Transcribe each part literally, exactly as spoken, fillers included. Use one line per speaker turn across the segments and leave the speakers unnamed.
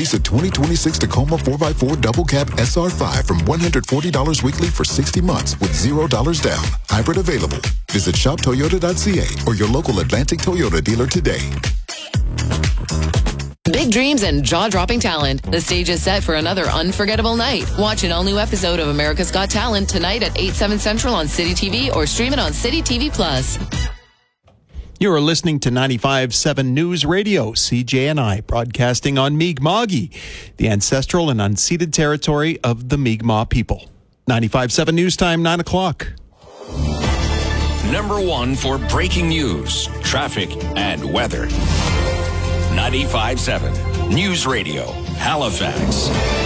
Lease a twenty twenty-six Tacoma four by four Double Cab S R five from one hundred forty dollars weekly for sixty months with zero dollars down. Hybrid available. Visit shop toyota dot c a or your local Atlantic Toyota dealer today.
Big dreams and jaw-dropping talent. The stage is set for another unforgettable night. Watch an all-new episode of America's Got Talent tonight at eight, seven Central on City T V or stream it on City T V Plus.
You are listening to ninety-five point seven News Radio, C J N I, broadcasting on Mi'kma'ki, the ancestral and unceded territory of the Mi'kmaq people. ninety-five point seven News Time, nine o'clock.
Number one for breaking news, traffic, and weather. ninety-five point seven News Radio, Halifax.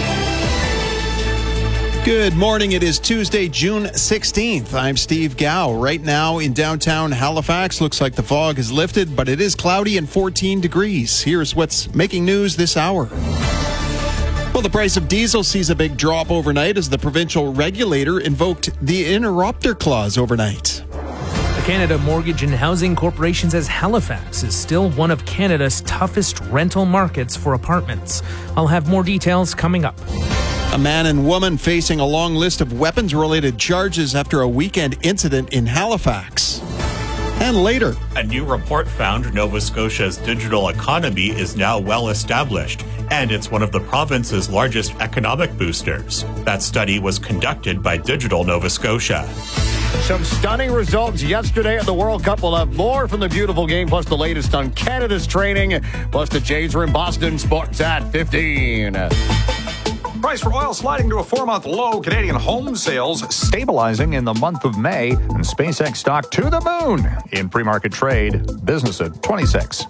Good morning. It is Tuesday, June sixteenth. I'm Steve Gow. Right now in downtown Halifax, looks like the fog has lifted, but it is cloudy and fourteen degrees. Here's what's making news this hour. Well, the price of diesel sees a big drop overnight as the provincial regulator invoked the interrupter clause overnight.
Canada Mortgage and Housing Corporation says Halifax is still one of Canada's toughest rental markets for apartments. I'll have more details coming up.
A man and woman facing a long list of weapons-related charges after a weekend incident in Halifax. And later,
a new report found Nova Scotia's digital economy is now well established, and it's one of the province's largest economic boosters. That study was conducted by Digital Nova Scotia.
Some stunning results yesterday at the World Cup. We'll have more from the beautiful game, plus the latest on Canada's training, plus the Jays are in Boston. Sports at fifteen.
Price for oil sliding to a four-month low. Canadian home sales stabilizing in the month of May. And SpaceX stock to the moon in pre-market trade. Business at twenty-six.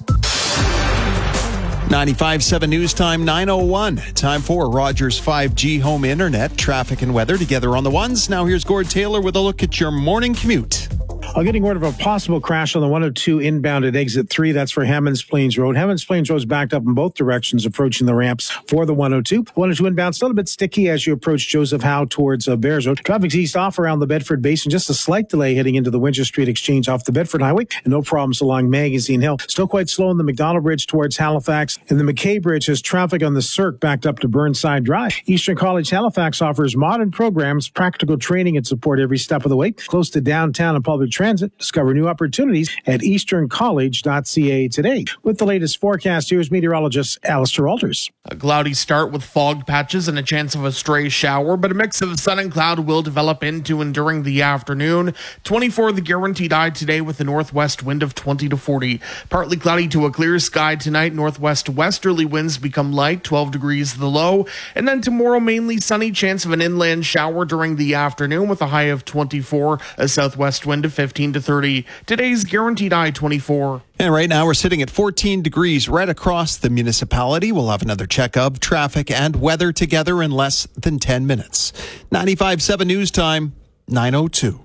ninety-five point seven News Time, nine oh one. Time for Rogers five G Home Internet. Traffic and weather together on the ones. Now here's Gord Taylor with a look at your morning commute.
I'm getting word of a possible crash on the one oh two inbound at exit three. That's for Hammonds Plains Road. Hammonds Plains Road is backed up in both directions, approaching the ramps for the one oh two. one oh two inbound still a bit sticky as you approach Joseph Howe towards uh, Bears Road. Traffic's east off around the Bedford Basin. Just a slight delay heading into the Windsor Street Exchange off the Bedford Highway. And no problems along Magazine Hill. Still quite slow on the McDonald Bridge towards Halifax. And the McKay Bridge has traffic on the Cirque backed up to Burnside Drive. Eastern College Halifax offers modern programs, practical training, and support every step of the way. Close to downtown and public transit. Discover new opportunities at eastern college dot c a today. With the latest forecast, here's meteorologist Alistair Alters.
A cloudy start with fog patches and a chance of a stray shower, but a mix of sun and cloud will develop into and during the afternoon. twenty-four the guaranteed high today with a northwest wind of twenty to forty. Partly cloudy to a clear sky tonight. Northwest westerly winds become light, twelve degrees the low. And then tomorrow, mainly sunny, chance of an inland shower during the afternoon with a high of twenty-four, a southwest wind of fifteen to thirty. Today's guaranteed high twenty-four.
And right now we're sitting at fourteen degrees right across the municipality. We'll have another check of traffic and weather together in less than ten minutes. ninety-five point seven News Time, nine oh two.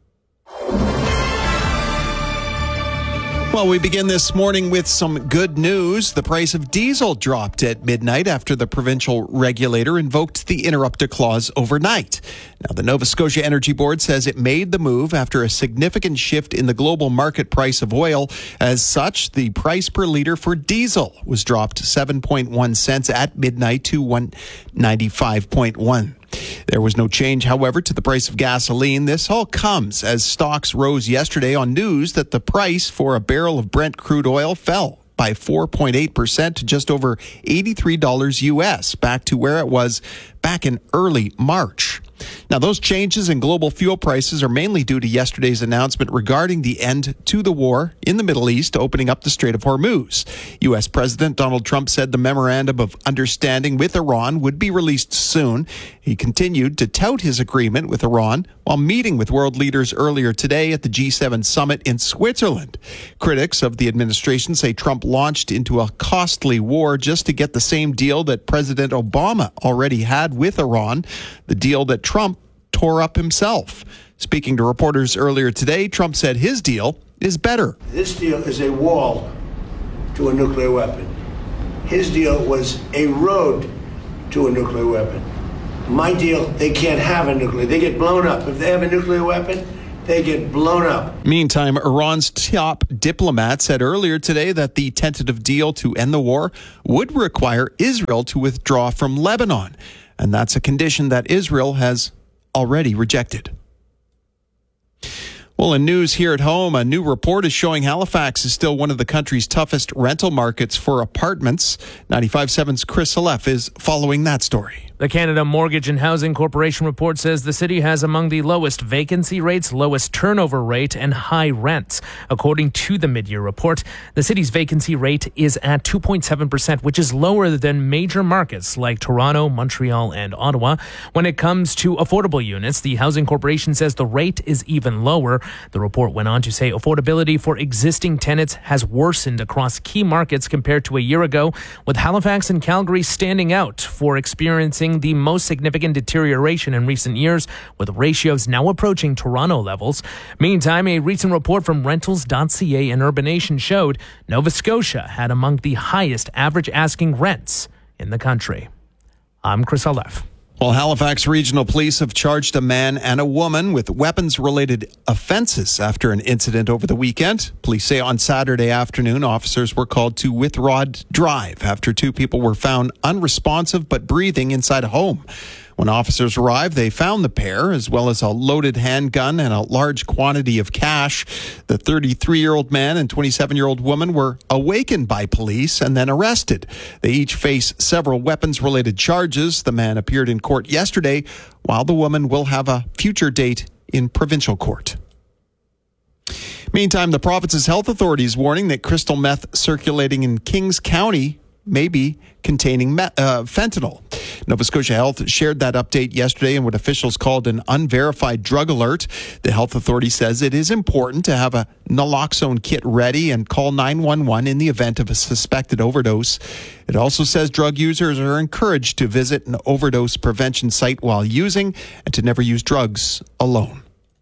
Well, we begin this morning with some good news. The price of diesel dropped at midnight after the provincial regulator invoked the interrupter clause overnight. Now, the Nova Scotia Energy Board says it made the move after a significant shift in the global market price of oil. As such, the price per liter for diesel was dropped seven point one cents at midnight to one ninety-five point one. There was no change, however, to the price of gasoline. This all comes as stocks rose yesterday on news that the price for a barrel of Brent crude oil fell by four point eight percent to just over eighty-three dollars U S, back to where it was back in early March. Now, those changes in global fuel prices are mainly due to yesterday's announcement regarding the end to the war in the Middle East, opening up the Strait of Hormuz. U S President Donald Trump said the memorandum of understanding with Iran would be released soon. He continued to tout his agreement with Iran while meeting with world leaders earlier today at the G seven summit in Switzerland. Critics of the administration say Trump launched into a costly war just to get the same deal that President Obama already had with Iran, the deal that Trump tore up himself. Speaking to reporters earlier today, Trump said his deal is better.
This deal is a wall to a nuclear weapon. His deal was a road to a nuclear weapon. My deal, they can't have a nuclear. They get blown up. If they have a nuclear weapon, they get blown up.
Meantime, Iran's top diplomat said earlier today that the tentative deal to end the war would require Israel to withdraw from Lebanon. And that's a condition that Israel has already rejected. Well, in news here at home, a new report is showing Halifax is still one of the country's toughest rental markets for apartments. ninety-five point seven's Chris Alef is following that story.
The Canada Mortgage and Housing Corporation report says the city has among the lowest vacancy rates, lowest turnover rate, and high rents. According to the mid-year report, the city's vacancy rate is at two point seven percent, which is lower than major markets like Toronto, Montreal, and Ottawa. When it comes to affordable units, the Housing Corporation says the rate is even lower. The report went on to say affordability for existing tenants has worsened across key markets compared to a year ago, with Halifax and Calgary standing out for experiencing the most significant deterioration in recent years, with ratios now approaching Toronto levels. Meantime, a recent report from Rentals dot C A and Urbanation showed Nova Scotia had among the highest average asking rents in the country. I'm Chris Alef.
Well, Halifax Regional Police have charged a man and a woman with weapons-related offenses after an incident over the weekend. Police say on Saturday afternoon, officers were called to Withrod Drive after two people were found unresponsive but breathing inside a home. When officers arrived, they found the pair, as well as a loaded handgun and a large quantity of cash. The thirty-three-year-old man and twenty-seven-year-old woman were awakened by police and then arrested. They each face several weapons-related charges. The man appeared in court yesterday, while the woman will have a future date in provincial court. Meantime, the province's health authorities warning that crystal meth circulating in Kings County may be containing me- uh, fentanyl. Nova Scotia Health shared that update yesterday in what officials called an unverified drug alert. The health authority says it is important to have a naloxone kit ready and call nine one one in the event of a suspected overdose. It also says drug users are encouraged to visit an overdose prevention site while using and to never use drugs alone.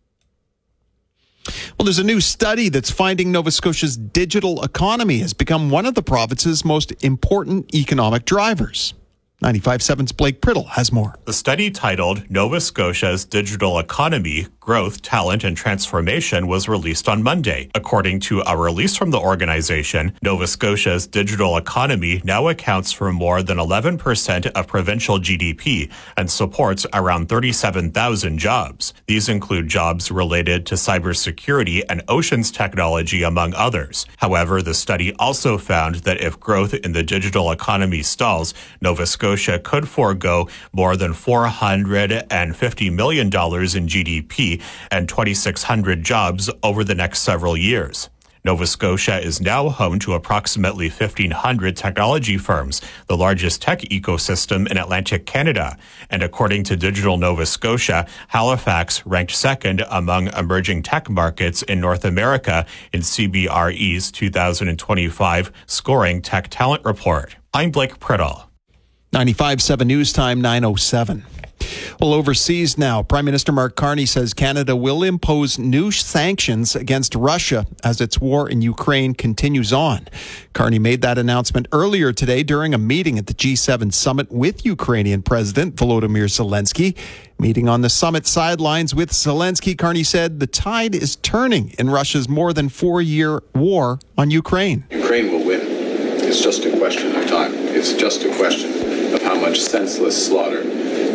Well, there's a new study that's finding Nova Scotia's digital economy has become one of the province's most important economic drivers. ninety-five point seven's Blake Priddle has more.
The study, titled Nova Scotia's Digital Economy, Growth, Talent, and Transformation, was released on Monday. According to a release from the organization, Nova Scotia's digital economy now accounts for more than eleven percent of provincial G D P and supports around thirty-seven thousand jobs. These include jobs related to cybersecurity and oceans technology, among others. However, the study also found that if growth in the digital economy stalls, Nova Scotia could forego more than four hundred fifty million dollars in G D P and twenty-six hundred jobs over the next several years. Nova Scotia is now home to approximately fifteen hundred technology firms, the largest tech ecosystem in Atlantic Canada. And according to Digital Nova Scotia, Halifax ranked second among emerging tech markets in North America in C B R E's two thousand twenty-five Scoring Tech Talent Report. I'm Blake Priddle.
ninety-five point seven News Time, nine oh seven. Well, overseas now, Prime Minister Mark Carney says Canada will impose new sanctions against Russia as its war in Ukraine continues on. Carney made that announcement earlier today during a meeting at the G seven summit with Ukrainian President Volodymyr Zelensky. Meeting on the summit sidelines with Zelensky, Carney said the tide is turning in Russia's more than four-year war on Ukraine.
Ukraine will win. It's just a question of time. It's just a question of how much senseless slaughter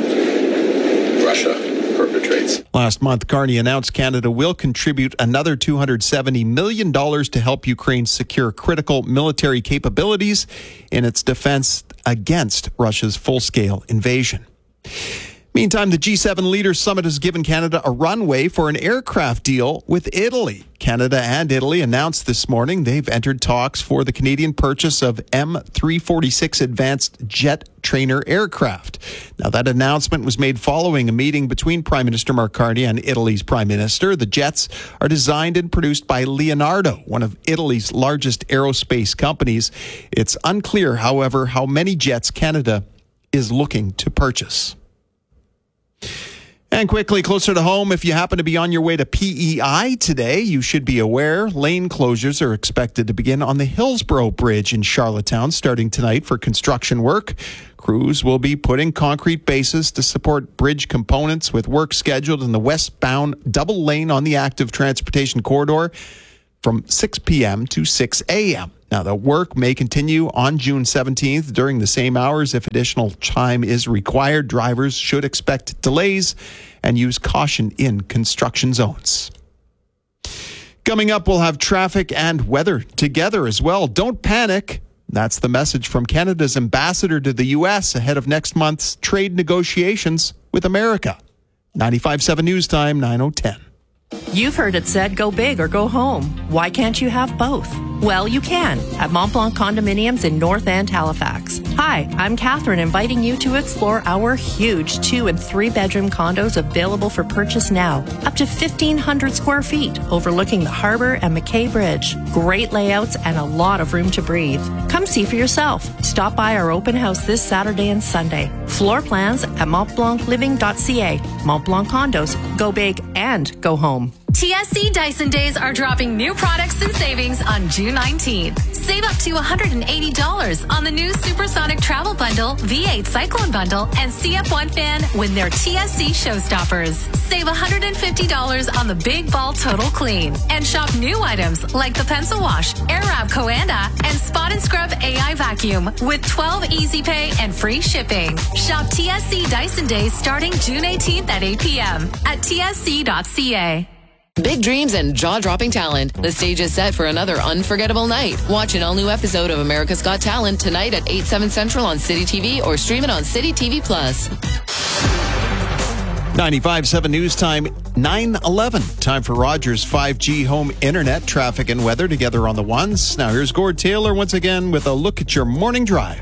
Russia perpetrates.
Last month, Carney announced Canada will contribute another two hundred seventy million dollars to help Ukraine secure critical military capabilities in its defense against Russia's full-scale invasion. Meantime, the G seven Leaders Summit has given Canada a runway for an aircraft deal with Italy. Canada and Italy announced this morning they've entered talks for the Canadian purchase of M three forty-six advanced jet trainer aircraft. Now, that announcement was made following a meeting between Prime Minister Mark Carney and Italy's Prime Minister. The jets are designed and produced by Leonardo, one of Italy's largest aerospace companies. It's unclear, however, how many jets Canada is looking to purchase. And quickly, closer to home, if you happen to be on your way to P E I today, you should be aware lane closures are expected to begin on the Hillsborough Bridge in Charlottetown starting tonight for construction work. Crews will be putting concrete bases to support bridge components with work scheduled in the westbound double lane on the active transportation corridor from six p.m. to six a.m. Now, the work may continue on June seventeenth during the same hours. If additional time is required, drivers should expect delays and use caution in construction zones. Coming up, we'll have traffic and weather together as well. Don't panic. That's the message from Canada's ambassador to the U S ahead of next month's trade negotiations with America. ninety-five point seven News Time, nine oh ten.
You've heard it said, go big or go home. Why can't you have both? Well, you can at Mont Blanc Condominiums in North End, Halifax. Hi, I'm Catherine, inviting you to explore our huge two and three bedroom condos available for purchase now. Up to fifteen hundred square feet, overlooking the harbor and McKay Bridge. Great layouts and a lot of room to breathe. Come see for yourself. Stop by our open house this Saturday and Sunday. Floor plans at mont blanc living dot c a. Mont Blanc Condos. Go big and go home.
T S C Dyson Days are dropping new products and savings on June nineteenth. Save up to one hundred eighty dollars on the new Supersonic Travel Bundle, V eight Cyclone Bundle, and C F one fan when they're T S C Showstoppers. Save one hundred fifty dollars on the Big Ball Total Clean. And shop new items like the Pencil Wash, Airwrap Coanda, and Spot and Scrub A I Vacuum with twelve Easy Pay and free shipping. Shop T S C Dyson Days starting June eighteenth at eight p.m. at T S C dot c a.
Big dreams and jaw-dropping talent. The stage is set for another unforgettable night. Watch an all-new episode of America's Got Talent tonight at eight, seven Central on City T V or stream it on City T V Plus.
ninety-five point seven News Time, nine eleven. Time for Rogers five G home internet, traffic and weather together on the ones. Now here's Gord Taylor once again with a look at your morning drive.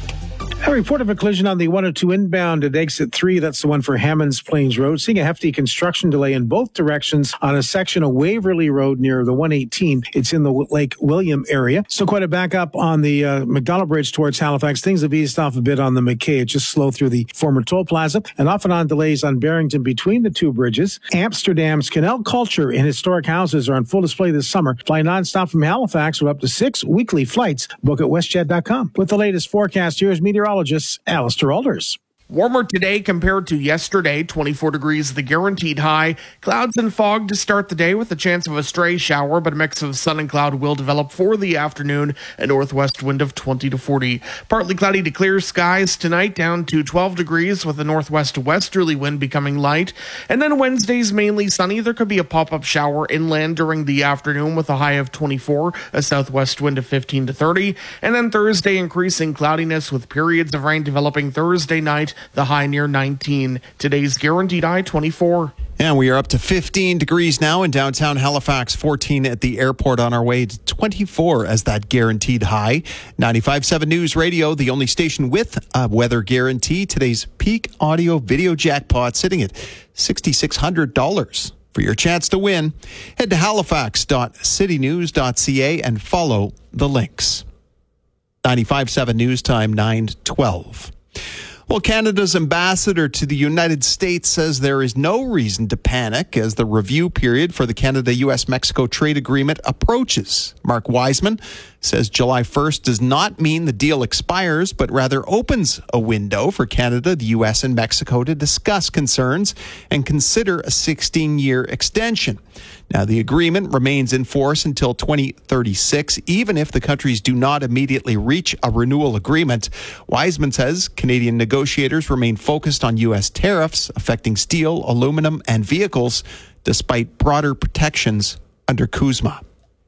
A report of a collision on the one oh two inbound at exit three. That's the one for Hammonds Plains Road. Seeing a hefty construction delay in both directions on a section of Waverly Road near the one eighteen. It's in the Lake William area. So quite a backup on the uh, McDonald Bridge towards Halifax. Things have eased off a bit on the McKay. It's just slow through the former toll plaza and off and on delays on Barrington between the two bridges. Amsterdam's canal culture and historic houses are on full display this summer. Fly nonstop from Halifax with up to six weekly flights. Book at westjet dot com. With the latest forecast, here's meteorologist Alistair Alders.
Warmer today compared to yesterday, twenty-four degrees the guaranteed high. Clouds and fog to start the day with a chance of a stray shower, but a mix of sun and cloud will develop for the afternoon. A northwest wind of twenty to forty. Partly cloudy to clear skies tonight, down to twelve degrees with a northwest westerly wind becoming light. And then Wednesday's mainly sunny. There could be a pop-up shower inland during the afternoon with a high of twenty-four, a southwest wind of fifteen to thirty. And then Thursday increasing cloudiness with periods of rain developing Thursday night. The high near nineteen. Today's guaranteed high twenty-four.
And we are up to fifteen degrees now in downtown Halifax, fourteen at the airport, on our way to twenty-four as that guaranteed high. ninety-five point seven News Radio, the only station with a weather guarantee. Today's peak audio video jackpot sitting at six thousand six hundred dollars. For your chance to win, head to halifax dot city news dot c a and follow the links. ninety-five point seven News Time, nine twelve. Well, Canada's ambassador to the United States says there is no reason to panic as the review period for the Canada-U S Mexico trade agreement approaches. Mark Wiseman says July first does not mean the deal expires, but rather opens a window for Canada, the U S, and Mexico to discuss concerns and consider a sixteen-year extension. Now, the agreement remains in force until twenty thirty-six, even if the countries do not immediately reach a renewal agreement. Wiseman says Canadian negotiators remain focused on U S tariffs affecting steel, aluminum, and vehicles, despite broader protections under CUSMA.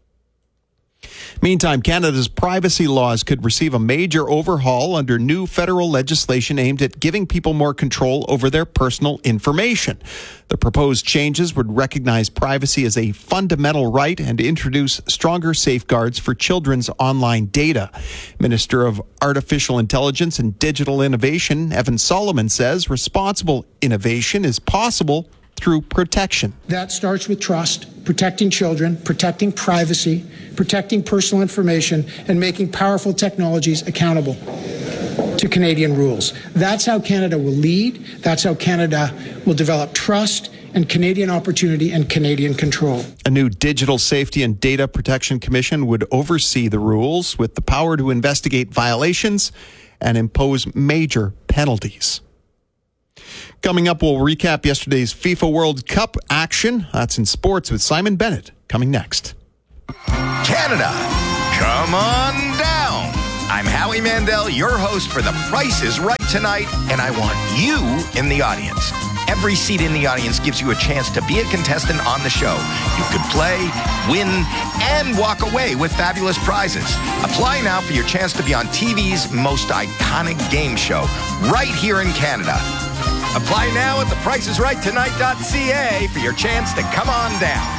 Meantime, Canada's privacy laws could receive a major overhaul under new federal legislation aimed at giving people more control over their personal information. The proposed changes would recognize privacy as a fundamental right and introduce stronger safeguards for children's online data. Minister of Artificial Intelligence and Digital Innovation, Evan Solomon, says responsible innovation is possible through protection.
That starts with trust, protecting children, protecting privacy, protecting personal information, and making powerful technologies accountable. to Canadian rules. That's how Canada will lead. That's how Canada will develop trust and Canadian opportunity and Canadian control.
A new Digital Safety and Data Protection Commission would oversee the rules with the power to investigate violations and impose major penalties. Coming up, we'll recap yesterday's FIFA World Cup action. That's in sports with Simon Bennett coming next.
Canada, come on down. I'm Howie Mandel, your host for The Price is Right tonight, and I want you in the audience. Every seat in the audience gives you a chance to be a contestant on the show. You could play, win, and walk away with fabulous prizes. Apply now for your chance to be on T V's most iconic game show, right here in Canada. Apply now at the price is right tonight dot c a for your chance to come on down.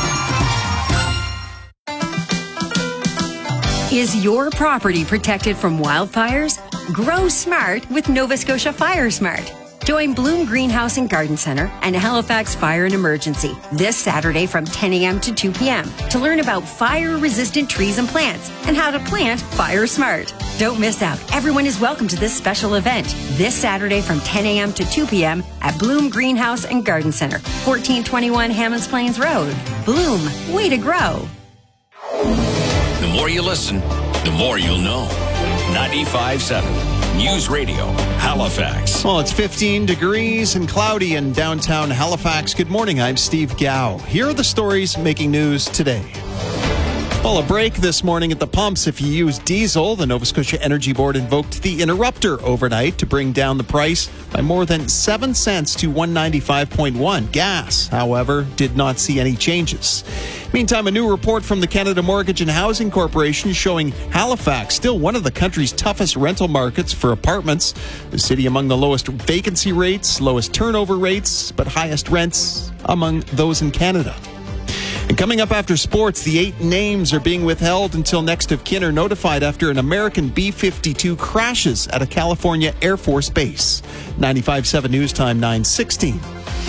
Is your property protected from wildfires? Grow smart with Nova Scotia Fire Smart. Join Bloom Greenhouse and Garden Center and Halifax Fire and Emergency this Saturday from ten a.m. to two p.m. to learn about fire-resistant trees and plants and how to plant Fire Smart. Don't miss out. Everyone is welcome to this special event this Saturday from ten a.m. to two p.m. at Bloom Greenhouse and Garden Center, fourteen twenty-one Hammonds Plains Road. Bloom, way to grow.
The more you listen, the more you'll know. ninety-five seven News Radio, Halifax.
Well, it's fifteen degrees and cloudy in downtown Halifax. Good morning. I'm Steve Gao. Here are the stories making news today. Well, a break this morning at the pumps if you use diesel. The Nova Scotia Energy Board invoked the interrupter overnight to bring down the price by more than seven cents to one ninety-five point one. Gas, however, did not see any changes. Meantime, a new report from the Canada Mortgage and Housing Corporation showing Halifax still one of the country's toughest rental markets for apartments. The city among the lowest vacancy rates, lowest turnover rates, but highest rents among those in Canada. And coming up after sports, the eight names are being withheld until next of kin are notified after an American B fifty-two crashes at a California Air Force base. ninety-five seven News Time, nine sixteen.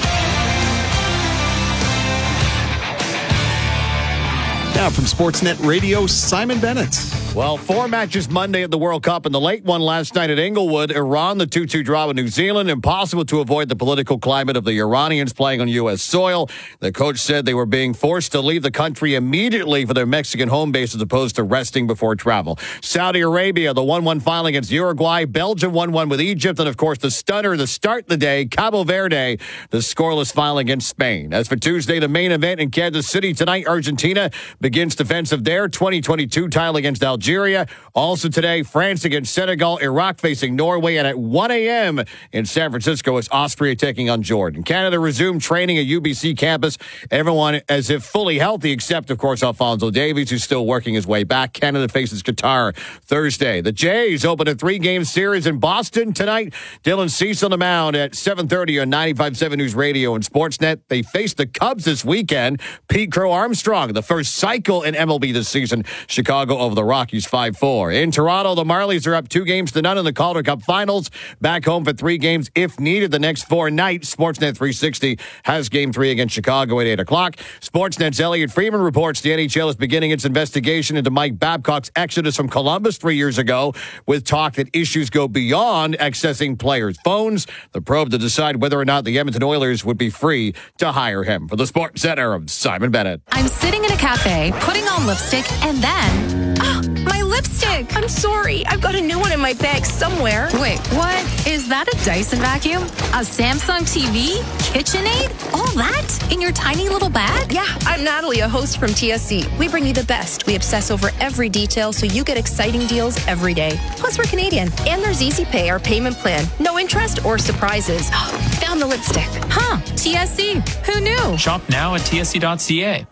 Now from Sportsnet Radio, Simon Bennett.
Well, four matches Monday at the World Cup and the late one last night at Inglewood. Iran, the two two draw with New Zealand. Impossible to avoid the political climate of the Iranians playing on U S soil. The coach said they were being forced to leave the country immediately for their Mexican home base as opposed to resting before travel. Saudi Arabia, the one one final against Uruguay. Belgium one one with Egypt. And, of course, the stunner, the start of the day, Cabo Verde, the scoreless final against Spain. As for Tuesday, the main event in Kansas City tonight, Argentina begins defense of their twenty twenty-two title against Algeria. Algeria. Also today, France against Senegal, Iraq facing Norway, and at one a.m. in San Francisco, it's Austria taking on Jordan. Canada resumed training at U B C campus. Everyone as if fully healthy, except, of course, Alphonso Davies, who's still working his way back. Canada faces Qatar Thursday. The Jays open a three-game series in Boston tonight. Dylan Cease on the mound at seven thirty on ninety-five seven News Radio and Sportsnet. They face the Cubs this weekend. Pete Crow Armstrong, the first cycle in M L B this season. Chicago over the Rockies five four. In Toronto, the Marlies are up two games to none in the Calder Cup Finals. Back home for three games if needed the next four nights. Sportsnet three sixty has game three against Chicago at eight o'clock. Sportsnet's Elliot Freeman reports the N H L is beginning its investigation into Mike Babcock's exodus from Columbus three years ago, with talk that issues go beyond accessing players' phones. The probe to decide whether or not the Edmonton Oilers would be free to hire him. For the Sports Center, I'm Simon Bennett.
I'm sitting in a cafe, putting on lipstick, and then...
Oh, my lipstick! I'm sorry. I've got a new one in my bag somewhere.
Wait, what? Is that a Dyson vacuum? A Samsung T V? KitchenAid? All that? In your tiny little bag?
Yeah, I'm Natalie, a host from T S C. We bring you the best. We obsess over every detail so you get exciting deals every day. Plus, we're Canadian. And there's Easy Pay, our payment plan. No interest or surprises. Found the lipstick.
Huh. T S C. Who knew?
Shop now at T S C dot C A.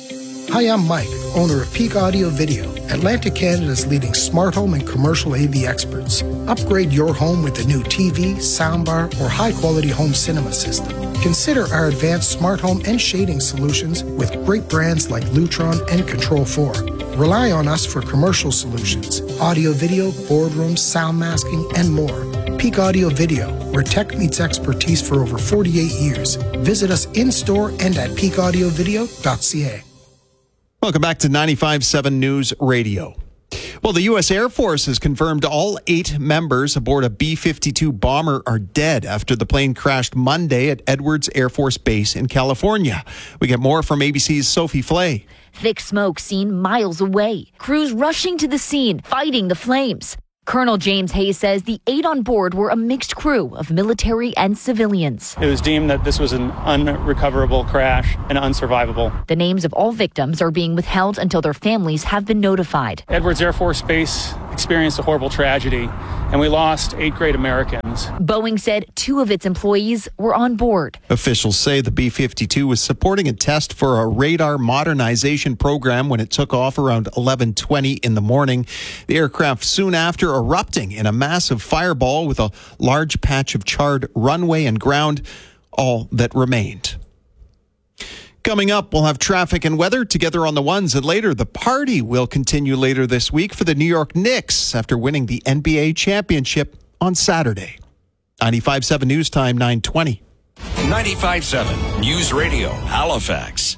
Hi, I'm Mike, owner of Peak Audio Video, Atlantic Canada's leading smart home and commercial A V experts. Upgrade your home with a new T V, soundbar, or high-quality home cinema system. Consider our advanced smart home and shading solutions with great brands like Lutron and Control four. Rely on us for commercial solutions, audio video, boardrooms, sound masking, and more. Peak Audio Video, where tech meets expertise for over forty-eight years. Visit us in-store and at peak audio video dot c a.
Welcome back to ninety-five seven News Radio. Well, the U S Air Force has confirmed all eight members aboard a B fifty-two bomber are dead after the plane crashed Monday at Edwards Air Force Base in California. We get more from A B C's Sophie Flay.
Thick smoke seen miles away. Crews rushing to the scene, fighting the flames. Colonel James Hayes says the eight on board were a mixed crew of military and civilians.
It was deemed that this was an unrecoverable crash and unsurvivable.
The names of all victims are being withheld until their families have been notified.
Edwards Air Force Base experienced a horrible tragedy, and we lost eight great Americans.
Boeing said two of its employees were on board.
Officials say the B fifty-two was supporting a test for a radar modernization program when it took off around eleven twenty in the morning. The aircraft soon after erupting in a massive fireball with a large patch of charred runway and ground, all that remained. Coming up, we'll have traffic and weather together on the ones, and later the party will continue later this week for the New York Knicks after winning the N B A championship on Saturday. ninety-five seven News Time, nine twenty.
ninety-five seven News Radio, Halifax.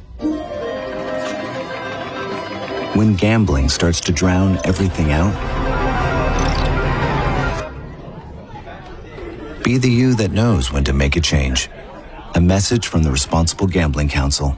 When gambling starts to drown everything out, be the you that knows when to make a change. A message from the Responsible Gambling Council.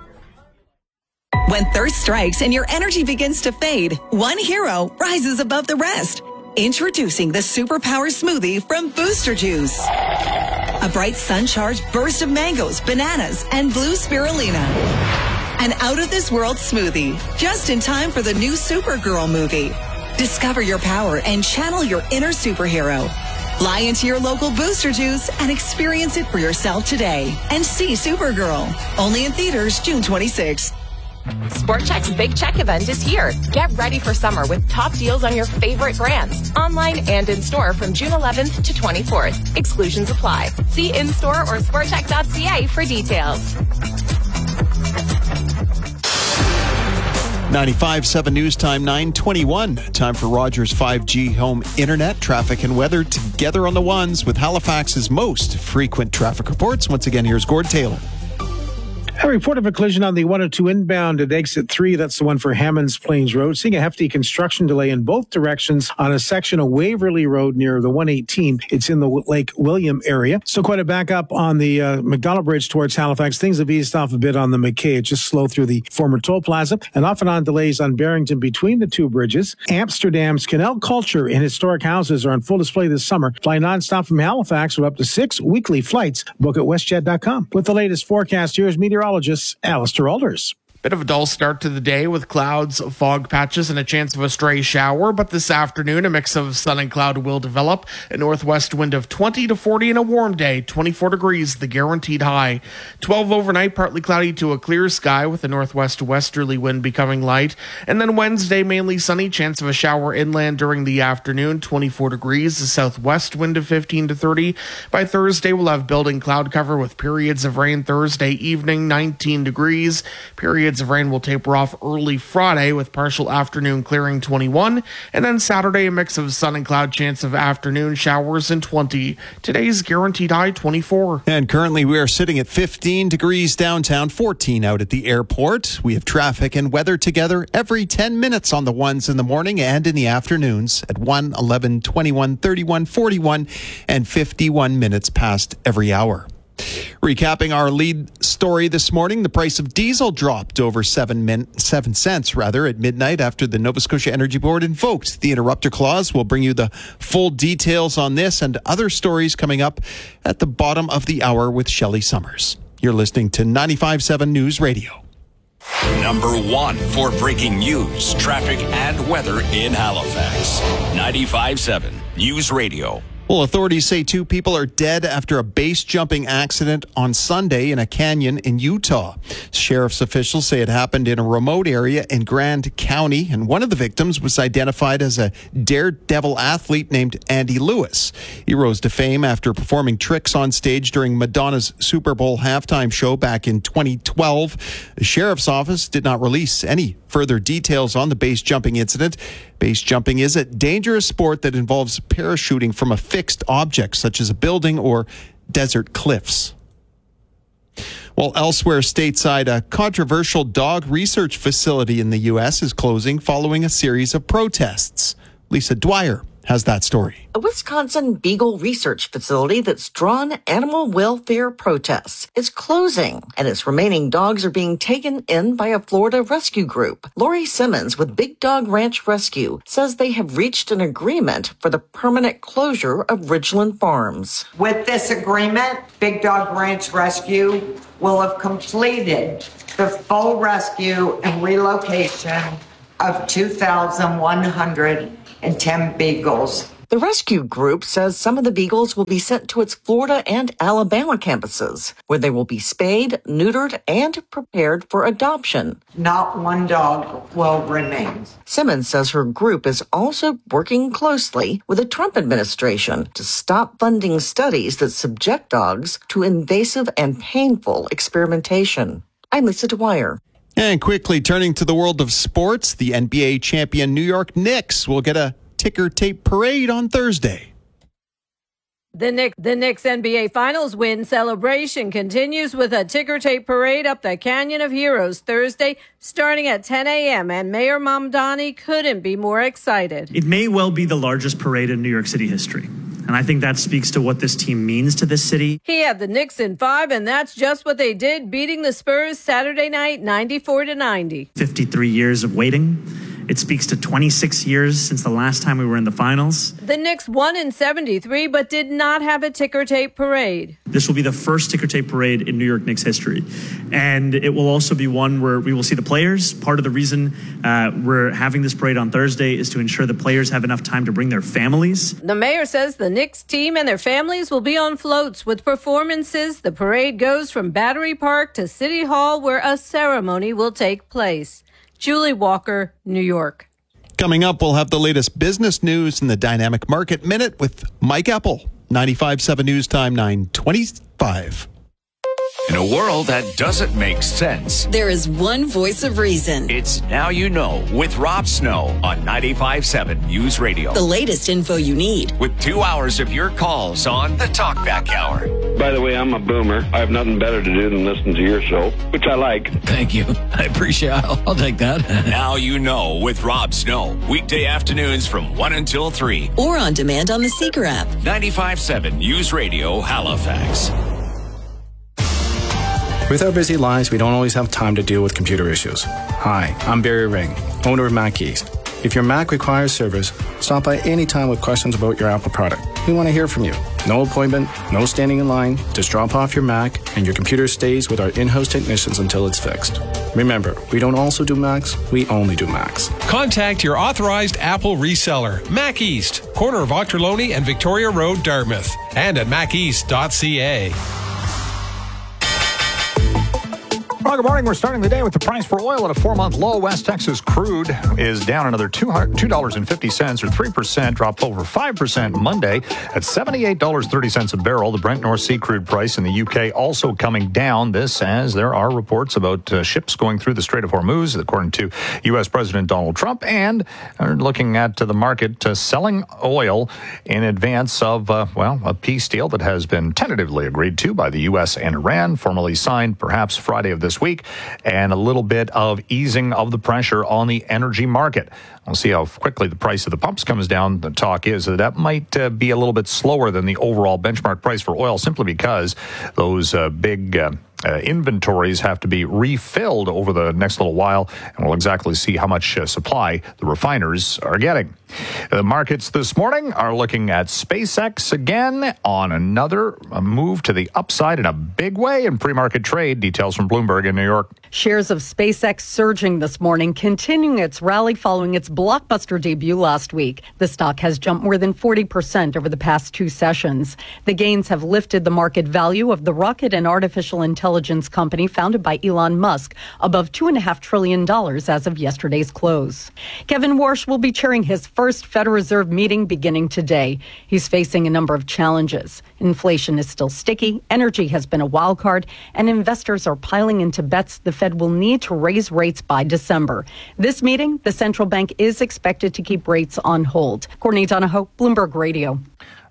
When thirst strikes and your energy begins to fade, one hero rises above the rest. Introducing the Superpower Smoothie from Booster Juice. A bright sun-charged burst of mangoes, bananas, and blue spirulina. An out-of-this-world smoothie, just in time for the new Supergirl movie. Discover your power and channel your inner superhero. Fly into your local Booster Juice and experience it for yourself today. And see Supergirl. Only in theaters June twenty-sixth.
Sport Chek's Big Check event is here. Get ready for summer with top deals on your favorite brands. Online and in-store from June eleventh to twenty-fourth. Exclusions apply. See in-store or sport chek dot c a for details.
ninety-five seven News Time, nine twenty-one. Time for Rogers five G home internet, traffic and weather together on the ones with Halifax's most frequent traffic reports. Once again, here's Gord Taylor.
A report of a collision on the one oh two inbound at exit three. That's the one for Hammonds Plains Road. Seeing a hefty construction delay in both directions on a section of Waverly Road near the one eighteen. It's in the Lake William area. So quite a backup on the uh, McDonald Bridge towards Halifax. Things have eased off a bit on the McKay. It's just slow through the former toll plaza and off and on delays on Barrington between the two bridges. Amsterdam's canal culture in historic houses are on full display this summer. Fly nonstop from Halifax with up to six weekly flights. Book at westjet dot com. With the latest forecast, here's meteorologist Alistair Alders.
Bit of a dull start to the day with clouds, fog patches, and a chance of a stray shower. But this afternoon, a mix of sun and cloud will develop. A northwest wind of twenty to forty and a warm day. twenty-four degrees, the guaranteed high. twelve overnight, partly cloudy to a clear sky with a northwest westerly wind becoming light. And then Wednesday, mainly sunny, chance of a shower inland during the afternoon. twenty-four degrees, the southwest wind of fifteen to thirty. By Thursday, we'll have building cloud cover with periods of rain Thursday evening, nineteen degrees. Periods of rain will taper off early Friday with partial afternoon clearing, twenty-one, and then Saturday a mix of sun and cloud, chance of afternoon showers and twenty. Today's guaranteed high twenty-four.
And currently we are sitting at fifteen degrees downtown, fourteen out at the airport. We have traffic and weather together every ten minutes on the ones in the morning and in the afternoons at one, eleven, twenty-one, thirty-one, forty-one, and fifty-one minutes past every hour. Recapping our lead story this morning, the price of diesel dropped over seven, min- seven cents rather at midnight after the Nova Scotia Energy Board invoked the interrupter clause. We'll bring you the full details on this and other stories coming up at the bottom of the hour with Shelley Summers. You're listening to ninety-five seven News Radio.
Number one for breaking news, traffic, and weather in Halifax. ninety-five seven News Radio.
Well, authorities say two people are dead after a base jumping accident on Sunday in a canyon in Utah. Sheriff's officials say it happened in a remote area in Grand County, and one of the victims was identified as a daredevil athlete named Andy Lewis. He rose to fame after performing tricks on stage during Madonna's Super Bowl halftime show back in twenty twelve. The sheriff's office did not release any further details on the base jumping incident. Base jumping is a dangerous sport that involves parachuting from a fixed object, such as a building or desert cliffs. Well, elsewhere stateside, a controversial dog research facility in the U S is closing following a series of protests. Lisa Dwyer has that story.
A Wisconsin Beagle research facility that's drawn animal welfare protests is closing, and its remaining dogs are being taken in by a Florida rescue group. Lori Simmons with Big Dog Ranch Rescue says they have reached an agreement for the permanent closure of Ridgeland Farms.
With this agreement, Big Dog Ranch Rescue will have completed the full rescue and relocation of two thousand one hundred ten beagles.
The rescue group says some of the beagles will be sent to its Florida and Alabama campuses, where they will be spayed, neutered, and prepared for adoption.
Not one dog will remain.
Simmons says her group is also working closely with the Trump administration to stop funding studies that subject dogs to invasive and painful experimentation. I'm Lisa Dwyer.
And quickly turning to the world of sports, the N B A champion New York Knicks will get a ticker tape parade on Thursday.
The Knicks, the Knicks N B A Finals win celebration continues with a ticker tape parade up the Canyon of Heroes Thursday, starting at ten a.m. And Mayor Mamdani couldn't be more excited.
It may well be the largest parade in New York City history. And I think that speaks to what this team means to this city.
He had the Knicks in five, and that's just what they did, beating the Spurs Saturday night ninety-four to ninety.
fifty-three years of waiting. It speaks to twenty-six years since the last time we were in the finals.
The Knicks won in seventy-three, but did not have a ticker tape parade.
This will be the first ticker tape parade in New York Knicks history. And it will also be one where we will see the players. Part of the reason uh, we're having this parade on Thursday is to ensure the players have enough time to bring their families.
The mayor says the Knicks team and their families will be on floats with performances. The parade goes from Battery Park to City Hall, where a ceremony will take place. Julie Walker, New York.
Coming up, we'll have the latest business news in the Dynamic Market Minute with Mike Epple. ninety-five point seven News Time, nine twenty-five.
In a world that doesn't make sense,
there is one voice of reason.
It's Now You Know with Rob Snow on ninety-five point seven News Radio.
The latest info you need.
With two hours of your calls on the Talkback Hour.
By the way, I'm a boomer. I have nothing better to do than listen to your show, which I like.
Thank you. I appreciate it. I'll, I'll take that.
Now You Know with Rob Snow. Weekday afternoons from one until three.
Or on demand on the Seeker app.
ninety-five point seven News Radio, Halifax.
With our busy lives, we don't always have time to deal with computer issues. Hi, I'm Barry Ring, owner of Mac East. If your Mac requires service, stop by anytime with questions about your Apple product. We want to hear from you. No appointment, no standing in line. Just drop off your Mac and your computer stays with our in-house technicians until it's fixed. Remember, we don't also do Macs, we only do Macs.
Contact your authorized Apple reseller, Mac East, corner of Ochterlony and Victoria Road, Dartmouth, and at mac east dot c a.
Well, good morning. We're starting the day with the price for oil at a four-month low. West Texas crude is down another two dollars and fifty cents or three percent, dropped over five percent Monday at seventy-eight dollars and thirty cents a barrel. The Brent North Sea crude price in the U K also coming down. This as there are reports about uh, ships going through the Strait of Hormuz, according to U S President Donald Trump, and are looking at uh, the market uh, selling oil in advance of, uh, well, a peace deal that has been tentatively agreed to by the U S and Iran, formally signed perhaps Friday of this week, and a little bit of easing of the pressure on the energy market. We'll see how quickly the price of the pumps comes down. The talk is that that might uh, be a little bit slower than the overall benchmark price for oil, simply because those uh, big uh, uh, inventories have to be refilled over the next little while, and we'll exactly see how much uh, supply the refiners are getting. The markets this morning are looking at SpaceX again on another move to the upside in a big way in pre-market trade. Details from Bloomberg in New York.
Shares of SpaceX surging this morning, continuing its rally following its blockbuster debut last week. The stock has jumped more than forty percent over the past two sessions. The gains have lifted the market value of the rocket and artificial intelligence company founded by Elon Musk above two point five trillion dollars as of yesterday's close. Kevin Warsh will be chairing his first Federal Reserve meeting beginning today. He's facing a number of challenges. Inflation is still sticky, energy has been a wild card, and investors are piling into bets the Fed will need to raise rates by December. This meeting, the central bank is expected to keep rates on hold. Courtney Donahoe, Bloomberg Radio.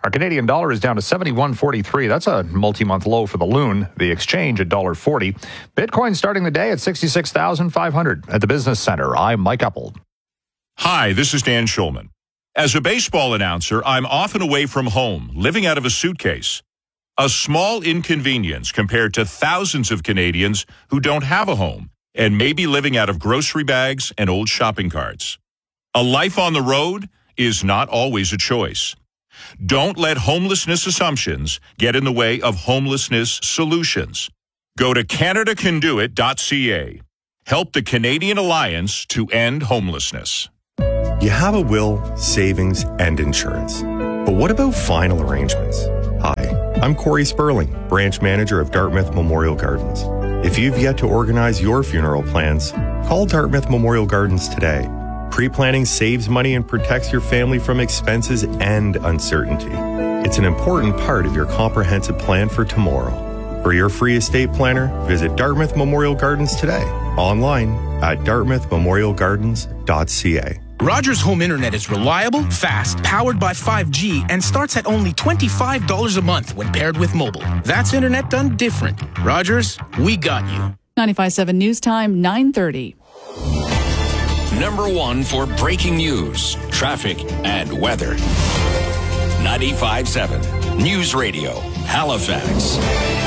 Our Canadian dollar is down to seventy-one forty-three. That's a multi-month low for the loon. The exchange at one dollar forty. Bitcoin starting the day at sixty-six thousand five hundred. At the Business Center, I'm Mike Uppold.
Hi, this is Dan Schulman. As a baseball announcer, I'm often away from home, living out of a suitcase. A small inconvenience compared to thousands of Canadians who don't have a home and may be living out of grocery bags and old shopping carts. A life on the road is not always a choice. Don't let homelessness assumptions get in the way of homelessness solutions. Go to Canada Can Do It dot C A. Help the Canadian Alliance to End Homelessness.
You have a will, savings, and insurance. But what about final arrangements? Hi, I'm Corey Sperling, branch manager of Dartmouth Memorial Gardens. If you've yet to organize your funeral plans, call Dartmouth Memorial Gardens today. Pre-planning saves money and protects your family from expenses and uncertainty. It's an important part of your comprehensive plan for tomorrow. For your free estate planner, visit Dartmouth Memorial Gardens today, online at dartmouth memorial gardens dot c a.
Rogers Home Internet is reliable, fast, powered by five G, and starts at only twenty-five dollars a month when paired with mobile. That's internet done different. Rogers, we got you.
ninety-five point seven News Time, nine thirty.
Number one for breaking news, traffic, and weather. ninety-five point seven News Radio, Halifax.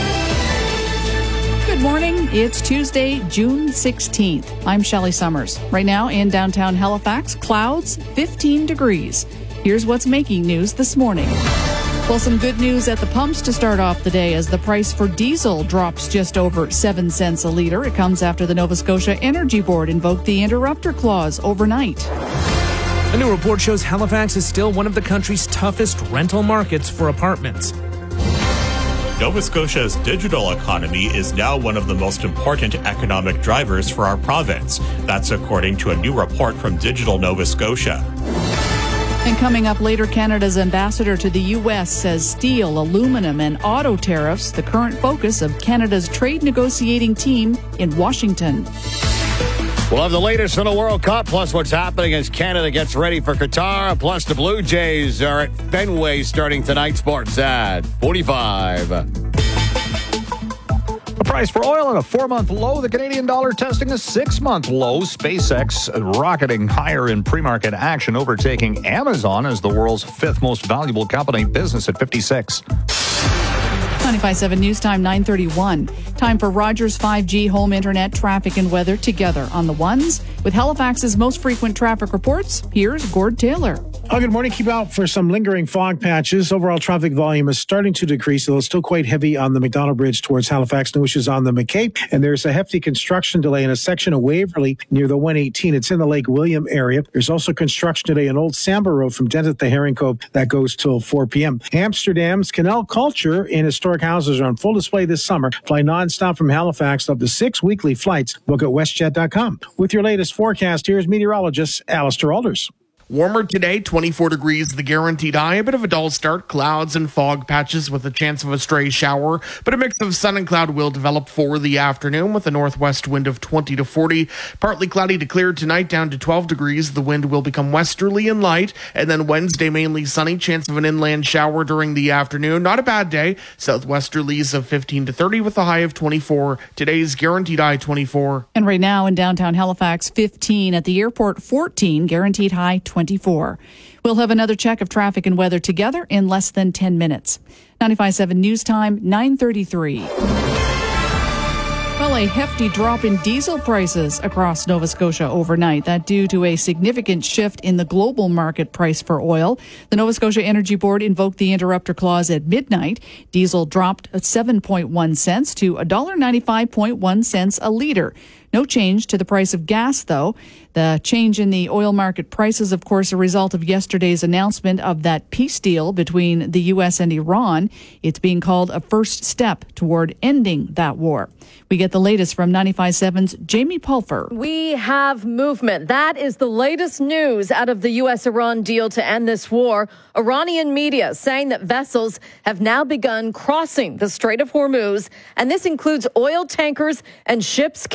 Good morning. It's Tuesday, June sixteenth. I'm Shelley Summers. Right now in downtown Halifax, clouds, fifteen degrees. Here's what's making news this morning. Well, some good news at the pumps to start off the day as the price for diesel drops just over seven cents a litre. It comes after the Nova Scotia Energy Board invoked the interrupter clause overnight.
A new report shows Halifax is still one of the country's toughest rental markets for apartments.
Nova Scotia's digital economy is now one of the most important economic drivers for our province. That's according to a new report from Digital Nova Scotia.
And coming up later, Canada's ambassador to the U S says steel, aluminum, and auto tariffs, the current focus of Canada's trade negotiating team in Washington.
We'll have the latest from the World Cup, plus what's happening as Canada gets ready for Qatar, plus the Blue Jays are at Fenway starting tonight. Sports at forty-five.
The price for oil at a four-month low. The Canadian dollar testing a six-month low. SpaceX rocketing higher in pre-market action, overtaking Amazon as the world's fifth most valuable company. Business at fifty-six.
ninety-five point seven News Time, nine thirty-one. Time for Rogers five G home internet traffic and weather together on the ones. With Halifax's most frequent traffic reports, here's Gord Taylor.
Oh, good morning. Keep out for some lingering fog patches. Overall traffic volume is starting to decrease, although it's still quite heavy on the McDonald Bridge towards Halifax. No issues on the McKay. And there's a hefty construction delay in a section of Waverley near the one eighteen. It's in the Lake William area. There's also construction today on Old Samba Road from Denton to Herring Cove that goes till four p.m. Amsterdam's canal culture in historic houses are on full display this summer. Fly nonstop from Halifax up to six weekly flights. Book at westjet dot com. With your latest forecast, here's meteorologist Alistair Alders.
Warmer today, twenty-four degrees, the guaranteed high. A bit of a dull start, clouds and fog patches with a chance of a stray shower, but a mix of sun and cloud will develop for the afternoon with a northwest wind of twenty to forty. Partly cloudy to clear tonight, down to twelve degrees. The wind will become westerly and light, and then Wednesday mainly sunny, chance of an inland shower during the afternoon. Not a bad day. Southwesterlies of fifteen to thirty with a high of twenty-four. Today's guaranteed high twenty-four.
And right now in downtown Halifax, fifteen. At the airport, fourteen. Guaranteed high twenty-four. We'll have another check of traffic and weather together in less than ten minutes. ninety-five point seven News Time, nine thirty-three. Well, a hefty drop in diesel prices across Nova Scotia overnight. That due to a significant shift in the global market price for oil. The Nova Scotia Energy Board invoked the interrupter clause at midnight. Diesel dropped seven point one cents to one dollar ninety-five point one cents a litre. No change to the price of gas, though. The change in the oil market price is, of course, a result of yesterday's announcement of that peace deal between the U S and Iran. It's being called a first step toward ending that war. We get the latest from ninety-five point seven's Jamie Pulfer.
We have movement. That is the latest news out of the U S Iran deal to end this war. Iranian media saying that vessels have now begun crossing the Strait of Hormuz, and this includes oil tankers and ships carrying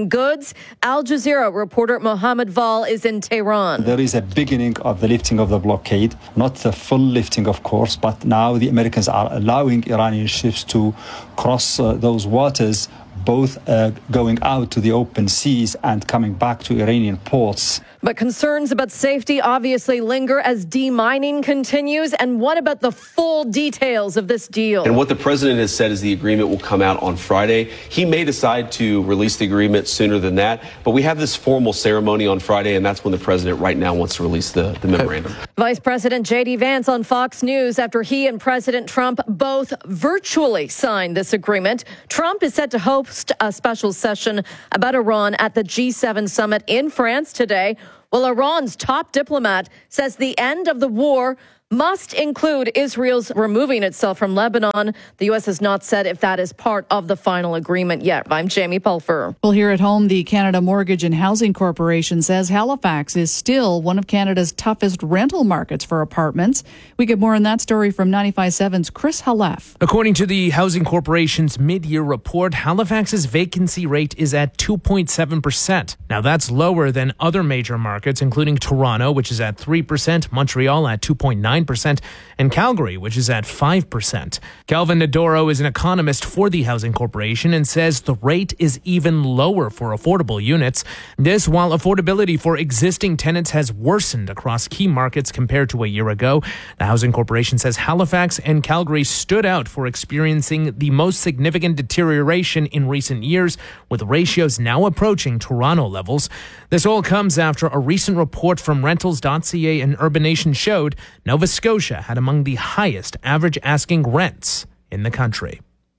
moving goods. Al Jazeera reporter Mohammed Val is in Tehran.
There is a beginning of the lifting of the blockade, not the full lifting, of course, but now the Americans are allowing Iranian ships to cross uh, those waters, both uh, going out to the open seas and coming back to Iranian ports.
But concerns about safety obviously linger as demining continues. And what about the full details of this deal?
And what the president has said is the agreement will come out on Friday. He may decide to release the agreement sooner than that, but we have this formal ceremony on Friday, and that's when the president right now wants to release the, the memorandum.
Vice President J D Vance on Fox News after he and President Trump both virtually signed this agreement. Trump is set to host a special session about Iran at the G seven summit in France today. Well, Iran's top diplomat says the end of the war must include Israel's removing itself from Lebanon. The U S has not said if that is part of the final agreement yet. I'm Jamie Pulfer.
Well, here at home, the Canada Mortgage and Housing Corporation says Halifax is still one of Canada's toughest rental markets for apartments. We get more on that story from ninety-five point seven's Chris Halef.
According to the Housing Corporation's mid-year report, Halifax's vacancy rate is at two point seven percent. Now, that's lower than other major markets, including Toronto, which is at three percent, Montreal at two point nine percent, and Calgary, which is at five percent. Calvin Nadoro is an economist for the Housing Corporation and says the rate is even lower for affordable units. This while affordability for existing tenants has worsened across key markets compared to a year ago. The Housing Corporation says Halifax and Calgary stood out for experiencing the most significant deterioration in recent years, with ratios now approaching Toronto levels. This all comes after a recent report from Rentals dot C A and Urbanation showed Nova Scotia had among the highest average asking rents in the country.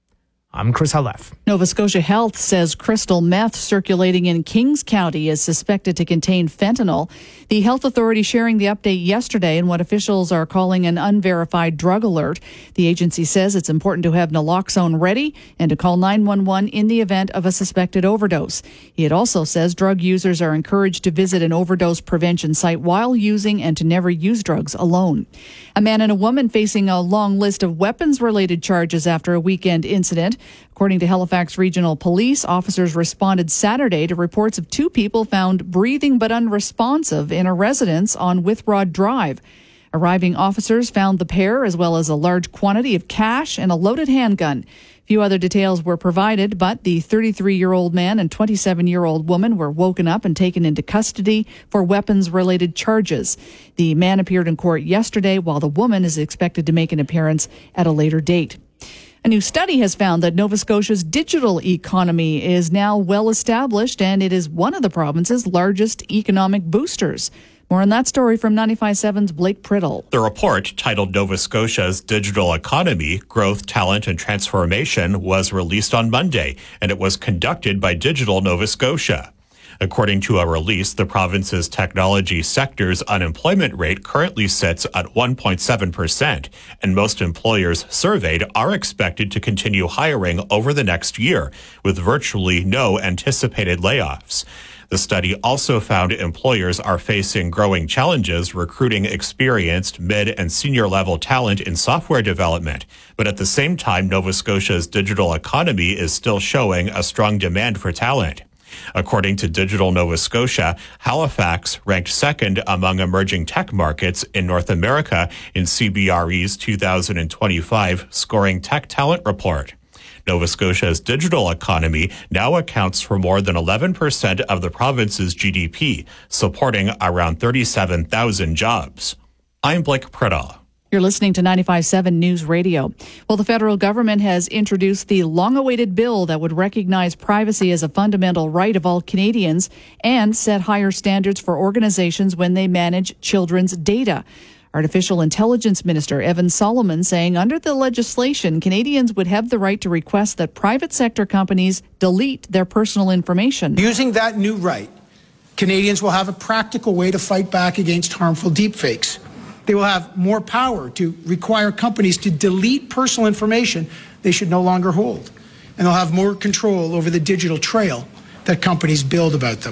I'm Chris Halef.
Nova Scotia Health says crystal meth circulating in Kings County is suspected to contain fentanyl. The health authority sharing the update yesterday in what officials are calling an unverified drug alert. The agency says it's important to have naloxone ready and to call nine one one in the event of a suspected overdose. It also says drug users are encouraged to visit an overdose prevention site while using and to never use drugs alone. A man and a woman facing a long list of weapons-related charges after a weekend incident. According to Halifax Regional Police, officers responded Saturday to reports of two people found breathing but unresponsive in a residence on Withrod Drive. Arriving officers found the pair as well as a large quantity of cash and a loaded handgun. Few other details were provided, but the thirty-three-year-old man and twenty-seven-year-old woman were woken up and taken into custody for weapons-related charges. The man appeared in court yesterday, while the woman is expected to make an appearance at a later date. A new study has found that Nova Scotia's digital economy is now well established, and it is one of the province's largest economic boosters. More on that story from ninety-five point seven's Blake Priddle.
The report, titled Nova Scotia's Digital Economy, Growth, Talent, and Transformation, was released on Monday, and it was conducted by Digital Nova Scotia. According to a release, the province's technology sector's unemployment rate currently sits at one point seven percent, and most employers surveyed are expected to continue hiring over the next year, with virtually no anticipated layoffs. The study also found employers are facing growing challenges recruiting experienced mid and senior level talent in software development. But at the same time, Nova Scotia's digital economy is still showing a strong demand for talent. According to Digital Nova Scotia, Halifax ranked second among emerging tech markets in North America in C B R E's two thousand twenty-five Scoring Tech Talent Report. Nova Scotia's digital economy now accounts for more than eleven percent of the province's G D P, supporting around thirty-seven thousand jobs. I'm Blake Priddle.
You're listening to ninety-five point seven News Radio. Well, the federal government has introduced the long-awaited bill that would recognize privacy as a fundamental right of all Canadians and set higher standards for organizations when they manage children's data. Artificial Intelligence Minister Evan Solomon saying under the legislation, Canadians would have the right to request that private sector companies delete their personal information.
Using that new right, Canadians will have a practical way to fight back against harmful deepfakes. They will have more power to require companies to delete personal information they should no longer hold. And they'll have more control over the digital trail that companies build about them.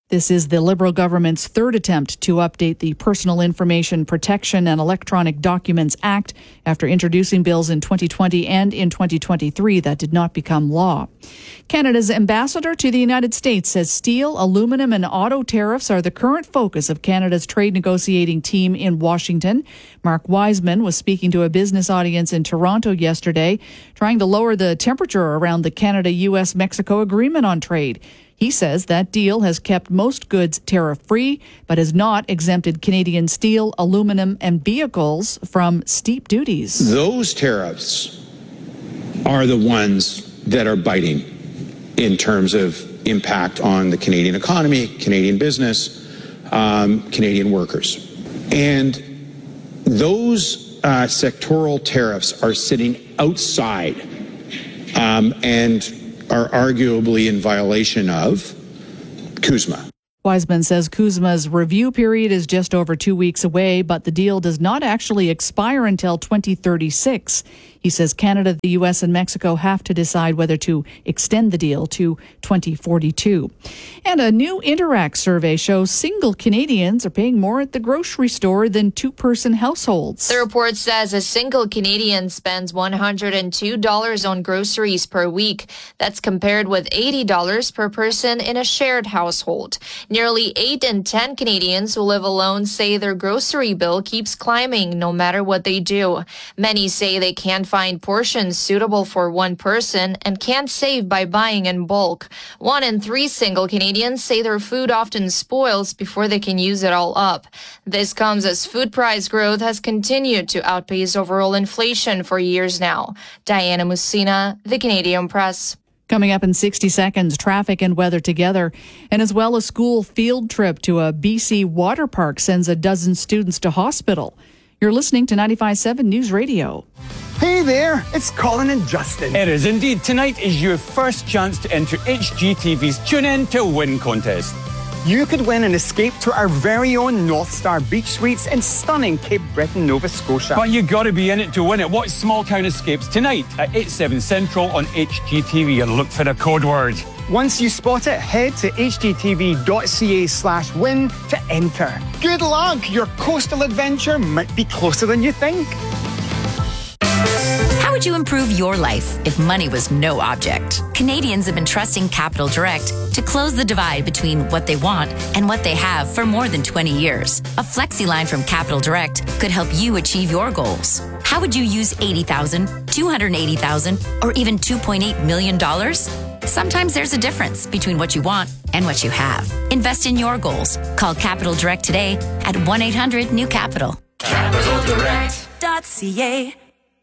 This is the Liberal government's third attempt to update the Personal Information Protection and Electronic Documents Act after introducing bills in twenty twenty and in twenty twenty-three that did not become law. Canada's ambassador to the United States says steel, aluminum and auto tariffs are the current focus of Canada's trade negotiating team in Washington. Mark Wiseman was speaking to a business audience in Toronto yesterday, trying to lower the temperature around the Canada-U S Mexico agreement on trade. He says that deal has kept most goods tariff-free, but has not exempted Canadian steel, aluminum, and vehicles from steep duties.
Those tariffs are the ones that are biting in terms of impact on the Canadian economy, Canadian business, um, Canadian workers. And those uh, sectoral tariffs are sitting outside um, and are arguably in violation of C U S M A.
Wiseman says C U S M A's review period is just over two weeks away, but the deal does not actually expire until twenty thirty-six. He says Canada, the U S, and Mexico have to decide whether to extend the deal to twenty forty-two. And a new Interact survey shows single Canadians are paying more at the grocery store than two-person households.
The report says a single Canadian spends one hundred two dollars on groceries per week. That's compared with eighty dollars per person in a shared household. Nearly eight in ten Canadians who live alone say their grocery bill keeps climbing no matter what they do. Many say they can't find portions suitable for one person and can't save by buying in bulk. One in three single Canadians say their food often spoils before they can use it all up. This comes as food price growth has continued to outpace overall inflation for years now. Diana Musina, The Canadian Press.
Coming up in sixty seconds, traffic and weather together. And as well, a school field trip to a B C water park sends a dozen students to hospital. You're listening to ninety-five point seven News Radio.
Hey there, it's Colin and Justin.
It is indeed. Tonight is your first chance to enter H G T V's Tune In to Win contest.
You could win an escape to our very own North Star Beach Suites in stunning Cape Breton, Nova Scotia.
But you got to be in it to win it. Watch Small Town Escapes tonight at eight, seven Central on H G T V and look for the code word.
Once you spot it, head to hgtv.ca slash win to enter. Good luck! Your coastal adventure might be closer than you think.
How would you improve your life if money was no object? Canadians have been trusting Capital Direct to close the divide between what they want and what they have for more than twenty years. A flexi line from Capital Direct could help you achieve your goals. How would you use eighty thousand dollars, two hundred eighty thousand dollars, or even two point eight million dollars? Sometimes there's a difference between what you want and what you have. Invest in your goals. Call Capital Direct today at one eight hundred new capital. capital direct dot c a.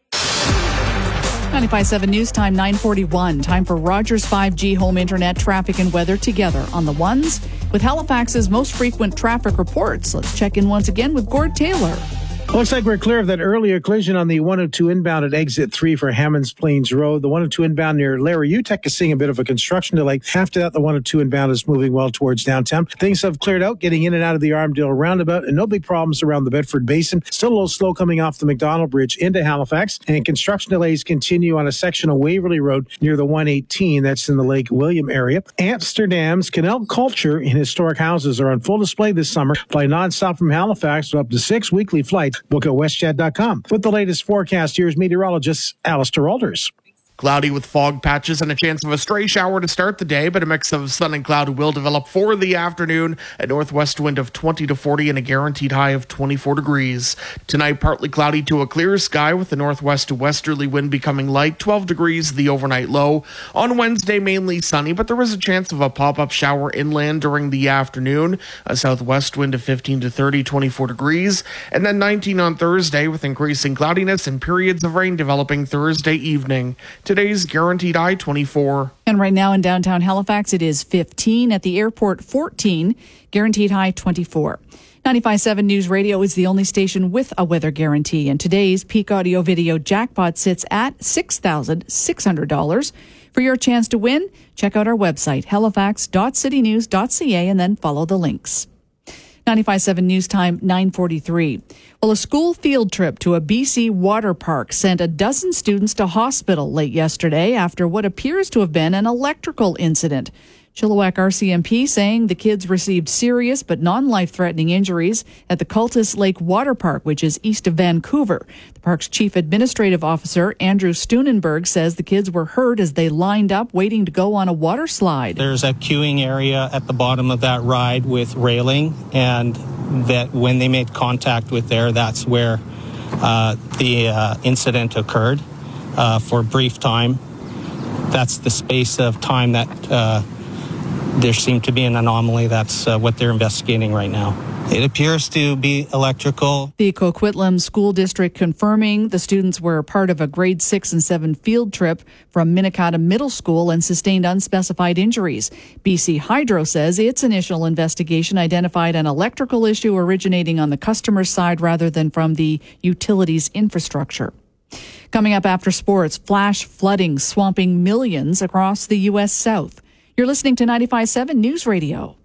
ninety-five point seven News Time, nine forty-one. Time for Rogers five G home internet traffic and weather together on the ones with Halifax's most frequent traffic reports. Let's check in once again with Gord Taylor.
Looks like we're clear of that earlier collision on the one oh two inbound at exit three for Hammonds Plains Road. The one oh two inbound near Larry Utech is seeing a bit of a construction delay. After that, the one oh two inbound is moving well towards downtown. Things have cleared out, getting in and out of the Armadale roundabout, and no big problems around the Bedford Basin. Still a little slow coming off the McDonald Bridge into Halifax, and construction delays continue on a section of Waverley Road near the one eighteen. That's in the Lake William area. Amsterdam's Canal culture in historic houses are on full display this summer. Fly nonstop from Halifax with up to six weekly flights. Book at westjet dot com. With the latest forecast, here's meteorologist Alistair Alders.
Cloudy with fog patches and a chance of a stray shower to start the day, but a mix of sun and cloud will develop for the afternoon. A northwest wind of twenty to forty and a guaranteed high of twenty-four degrees. Tonight, partly cloudy to a clear sky with the northwest to westerly wind becoming light, twelve degrees the overnight low. On Wednesday, mainly sunny, but there is a chance of a pop-up shower inland during the afternoon. A southwest wind of fifteen to thirty, twenty-four degrees. And then nineteen on Thursday with increasing cloudiness and periods of rain developing Thursday evening. Today's guaranteed high twenty-four.
And right now in downtown Halifax, it is fifteen. At the airport, fourteen. Guaranteed high twenty-four. ninety-five point seven News Radio is the only station with a weather guarantee. And today's Peak Audio Video jackpot sits at six thousand six hundred dollars. For your chance to win, check out our website, halifax dot city news dot c a, and then follow the links. ninety-five point seven News Time, nine forty-three. Well, a school field trip to a B C water park sent a dozen students to hospital late yesterday after what appears to have been an electrical incident. Chilliwack R C M P saying the kids received serious but non-life-threatening injuries at the Cultus Lake Water Park, which is east of Vancouver. The park's chief administrative officer, Andrew Steunenberg, says the kids were hurt as they lined up waiting to go on a water slide.
There's a queuing area at the bottom of that ride with railing, and that when they made contact with there, that's where uh, the uh, incident occurred uh, for a brief time. That's the space of time that uh, there seemed to be an anomaly. That's uh, what they're investigating right now. It appears to be electrical.
The Coquitlam School District confirming the students were part of a grade six and seven field trip from Minikata Middle School and sustained unspecified injuries. B C Hydro says its initial investigation identified an electrical issue originating on the customer's side rather than from the utilities infrastructure. Coming up after sports, flash flooding swamping millions across the U S South. You're listening to ninety-five point seven News Radio.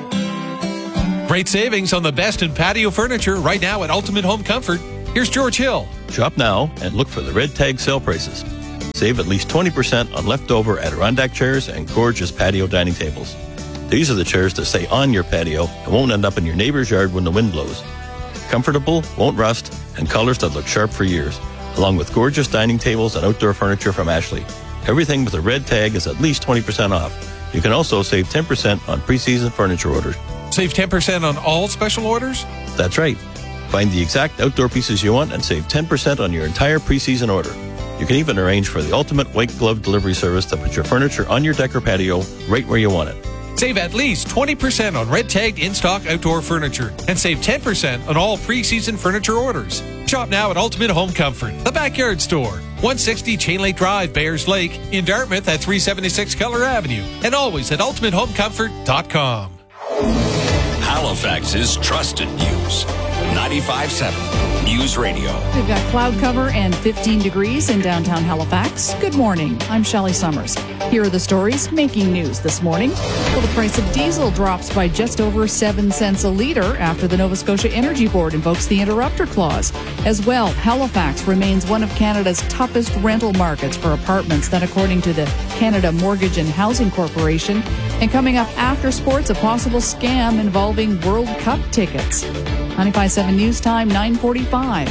Great savings on the best in patio furniture right now at Ultimate Home Comfort. Here's George Hill.
Shop now and look for the red tag sale prices. Save at least twenty percent on leftover Adirondack chairs and gorgeous patio dining tables. These are the chairs that stay on your patio and won't end up in your neighbor's yard when the wind blows. Comfortable, won't rust, and colors that look sharp for years, along with gorgeous dining tables and outdoor furniture from Ashley. Everything with a red tag is at least twenty percent off. You can also save ten percent on pre-season furniture orders.
Save ten percent on all special orders?
That's right. Find the exact outdoor pieces you want and save ten percent on your entire pre-season order. You can even arrange for the ultimate white glove delivery service that puts your furniture on your deck or patio right where you want it.
Save at least twenty percent on red-tagged in-stock outdoor furniture and save ten percent on all pre-season furniture orders. Shop now at Ultimate Home Comfort, the backyard store. one sixty Chain Lake Drive, Bayers Lake, in Dartmouth at three seventy-six Keller Avenue, and always at ultimate home comfort dot com.
Halifax's trusted news. ninety-five point seven News Radio.
We've got cloud cover and fifteen degrees in downtown Halifax. Good morning. I'm Shelley Summers. Here are the stories making news this morning. Well, the price of diesel drops by just over seven cents a litre after the Nova Scotia Energy Board invokes the interrupter clause. As well, Halifax remains one of Canada's toughest rental markets for apartments, that according to the Canada Mortgage and Housing Corporation. And coming up after sports, a possible scam involving World Cup tickets. ninety-five point seven News Time, nine forty-five.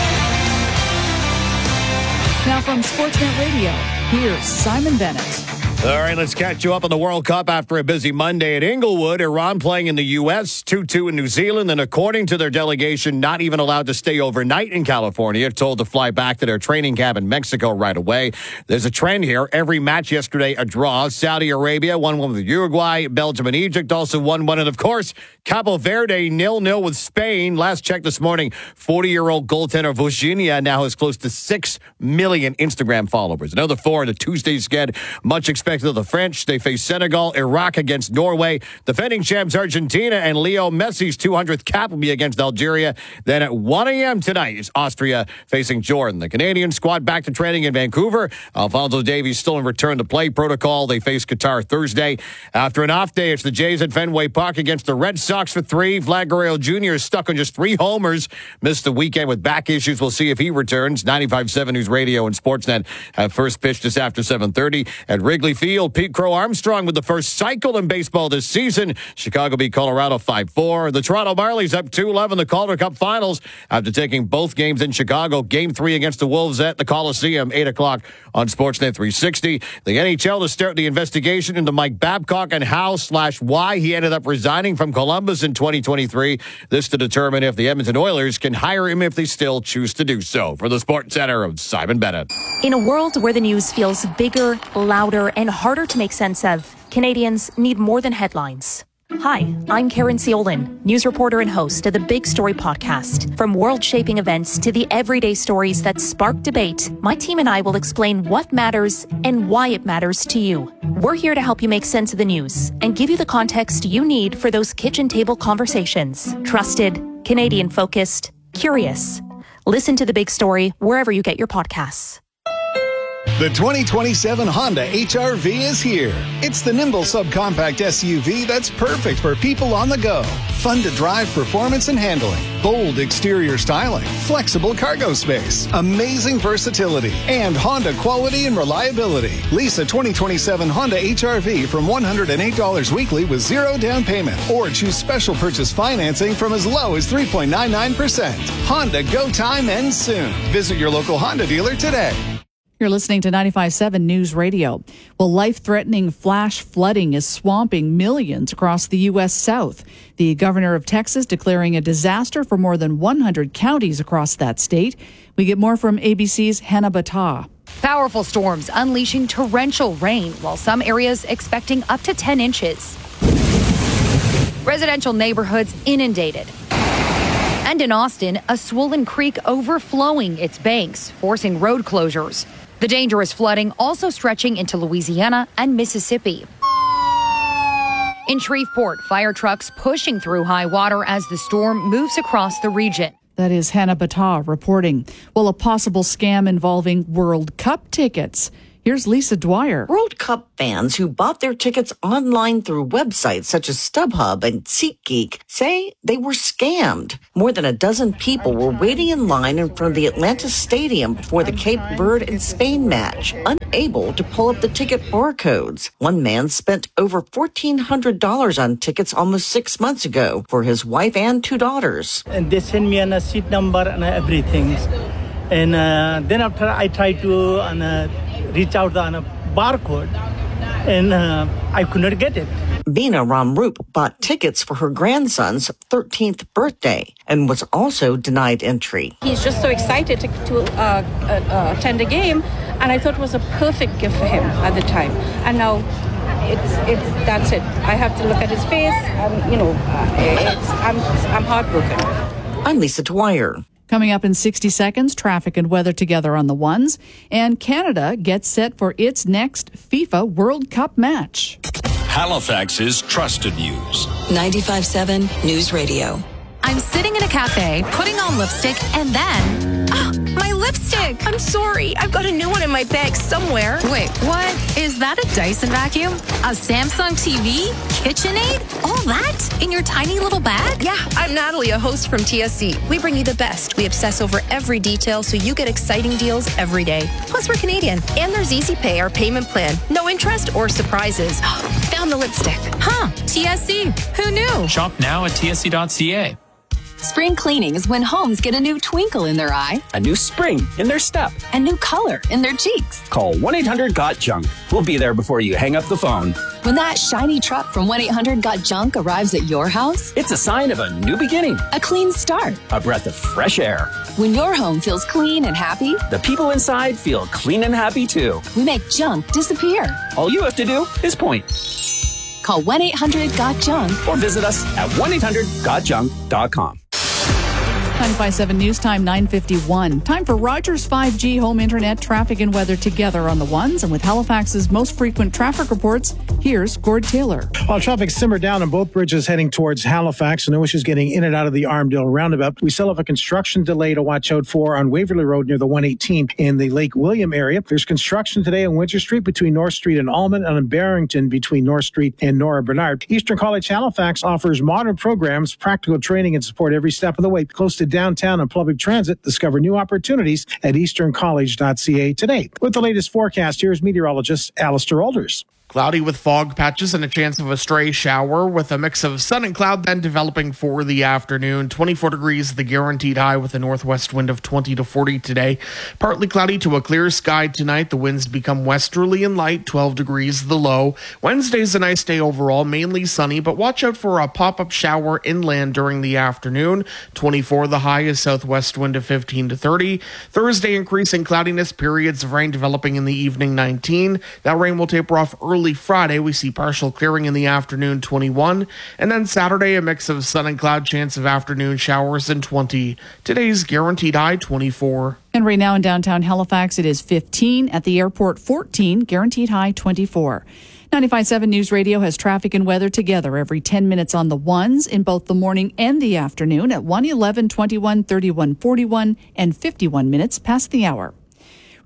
Now from Sportsnet Radio, here's Simon Bennett.
All right, let's catch you up on the World Cup after a busy Monday at Inglewood. Iran playing in the U S, two two in New Zealand, and according to their delegation, not even allowed to stay overnight in California, told to fly back to their training camp in Mexico right away. There's a trend here. Every match yesterday, a draw. Saudi Arabia one one with Uruguay, Belgium and Egypt also one one, and of course, Cabo Verde nil nil with Spain. Last check this morning, forty-year-old goaltender Vucinic now has close to six million Instagram followers. Another four in the Tuesday sked. Much expected of the French. They face Senegal, Iraq against Norway, defending champs Argentina, and Leo Messi's two hundredth cap will be against Algeria. Then at one a.m. tonight is Austria facing Jordan. The Canadian squad back to training in Vancouver. Alphonso Davies still in return to play protocol. They face Qatar Thursday. After an off day, it's the Jays at Fenway Park against the Red Sox for three. Vlad Guerrero Junior is stuck on just three homers. Missed the weekend with back issues. We'll see if he returns. ninety-five point seven News Radio and Sportsnet have first pitch just after seven thirty at Wrigley Field. Pete Crow Armstrong with the first cycle in baseball this season. Chicago beat Colorado five four. The Toronto Marlies up two eleven the Calder Cup Finals after taking both games in Chicago. Game three against the Wolves at the Coliseum, eight o'clock on Sportsnet three sixty. The N H L to start the investigation into Mike Babcock and how slash why he ended up resigning from Columbus in twenty twenty-three. This to determine if the Edmonton Oilers can hire him if they still choose to do so. For the Sports Center of Simon Bennett.
In a world where the news feels bigger, louder, and harder to make sense of, Canadians need more than headlines. Hi, I'm Karen Ciolin, news reporter and host of the Big Story podcast. From world-shaping events to the everyday stories that spark debate, my team and I will explain what matters and why it matters to you. We're here to help you make sense of the news and give you the context you need for those kitchen table conversations. Trusted, Canadian-focused, curious. Listen to The Big Story wherever you get your podcasts.
The twenty twenty-seven Honda H R V is here. It's the nimble subcompact S U V that's perfect for people on the go. Fun to drive performance and handling. Bold exterior styling. Flexible cargo space. Amazing versatility. And Honda quality and reliability. Lease a twenty twenty-seven Honda H R V from one hundred eight dollars weekly with zero down payment. Or choose special purchase financing from as low as three point nine nine percent. Honda Go Time ends soon. Visit your local Honda dealer today.
You're listening to ninety-five point seven News Radio. Well, life-threatening flash flooding is swamping millions across the U S South. The governor of Texas declaring a disaster for more than one hundred counties across that state. We get more from A B C's Hannah Battah.
Powerful storms unleashing torrential rain, while some areas expecting up to ten inches. Residential neighborhoods inundated. And in Austin, a swollen creek overflowing its banks, forcing road closures. The dangerous flooding also stretching into Louisiana and Mississippi. In Shreveport, fire trucks pushing through high water as the storm moves across the region.
That is Hannah Battah reporting. Well, a possible scam involving World Cup tickets. Here's Lisa Dwyer.
World Cup fans who bought their tickets online through websites such as StubHub and SeatGeek say they were scammed. More than a dozen people were waiting in line in front of the Atlanta Stadium before the Cape Verde and Spain match, unable to pull up the ticket barcodes. One man spent over fourteen hundred dollars on tickets almost six months ago for his wife and two daughters.
And they sent me a seat number and everything. And uh, then after I tried to uh, reach out on a barcode, and uh, I could not get it.
Bina Ramroop bought tickets for her grandson's thirteenth birthday and was also denied entry.
He's just so excited to, to uh, uh, attend a game, and I thought it was a perfect gift for him at the time. And now it's it's that's it. I have to look at his face, and you know, uh, it's I'm I'm heartbroken.
I'm Lisa Dwyer.
Coming up in sixty seconds, traffic and weather together on the ones. And Canada gets set for its next FIFA World Cup match.
Halifax's trusted news.
ninety-five point seven News Radio. I'm sitting in a cafe, putting on lipstick, and then... Oh, my lipstick! I'm sorry. I've got a new one in my bag somewhere. Wait, what? Is that a Dyson vacuum? A Samsung T V? KitchenAid? All that? In your tiny little bag?
Yeah, I'm Natalie, a host from T S C. We bring you the best. We obsess over every detail so you get exciting deals every day. Plus, we're Canadian. And there's Easy Pay, our payment plan. No interest or surprises. Found the lipstick.
Huh, T S C. Who knew?
Shop now at T S C dot C A.
Spring cleaning is when homes get a new twinkle in their eye,
a new spring in their step,
a new color in their cheeks.
Call one eight hundred got junk. We'll be there before you hang up the phone.
When that shiny truck from one eight hundred got junk arrives at your house,
it's a sign of a new beginning,
a clean start,
a breath of fresh air.
When your home feels clean and happy,
the people inside feel clean and happy too.
We make junk disappear.
All you have to do is point.
Call one eight hundred got junk
or visit us at one eight hundred got junk dot com.
ninety-five point seven News Time, nine fifty-one. Time for Rogers five G home internet traffic and weather together on the ones. And with Halifax's most frequent traffic reports, here's Gord Taylor.
While traffic simmered down on both bridges heading towards Halifax, no issues getting in and out of the Armdale roundabout. We still have a construction delay to watch out for on Waverly Road near the one eighteen in the Lake William area. There's construction today on Winter Street between North Street and Almond, and on Barrington between North Street and Nora Bernard. Eastern College Halifax offers modern programs, practical training, and support every step of the way. Close to downtown and public transit, discover new opportunities at eastern college dot c a today. With the latest forecast, here's meteorologist Alistair Alders.
Cloudy with fog patches and a chance of a stray shower with a mix of sun and cloud then developing for the afternoon. twenty-four degrees, the guaranteed high with a northwest wind of twenty to forty today. Partly cloudy to a clear sky tonight. The winds become westerly and light, twelve degrees the low. Wednesday's a nice day overall, mainly sunny, but watch out for a pop-up shower inland during the afternoon. twenty-four the high, is southwest wind of fifteen to thirty. Thursday increasing cloudiness, periods of rain developing in the evening, nineteen. That rain will taper off early Early Friday, we see partial clearing in the afternoon, twenty-one. And then Saturday, a mix of sun and cloud, chance of afternoon showers, and twenty. Today's guaranteed high, twenty-four.
And right now in downtown Halifax, it is fifteen. At the airport, fourteen. Guaranteed high, twenty-four. ninety-five point seven News Radio has traffic and weather together every ten minutes on the ones in both the morning and the afternoon at one, eleven, twenty-one, thirty-one, forty-one, and fifty-one minutes past the hour.